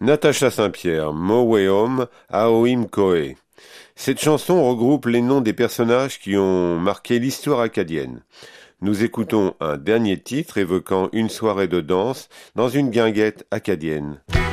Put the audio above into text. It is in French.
Natacha Saint-Pierre, Moweom, Aoim Koe. Cette chanson regroupe les noms des personnages qui ont marqué l'histoire acadienne. Nous écoutons un dernier titre évoquant une soirée de danse dans une guinguette acadienne.